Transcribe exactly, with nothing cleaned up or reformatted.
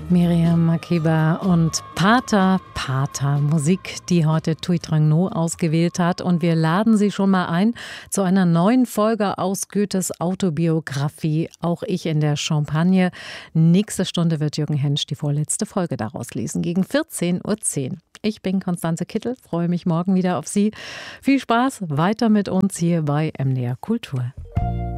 Miriam Makeba und Pater Pater, Musik, die heute Thuy Trang No ausgewählt hat. Und wir laden Sie schon mal ein zu einer neuen Folge aus Goethes Autobiografie, Auch ich in der Champagne. Nächste Stunde wird Jürgen Hensch die vorletzte Folge daraus lesen, gegen vierzehn Uhr zehn. Ich bin Constanze Kittel, freue mich morgen wieder auf Sie. Viel Spaß weiter mit uns hier bei M D R Kultur.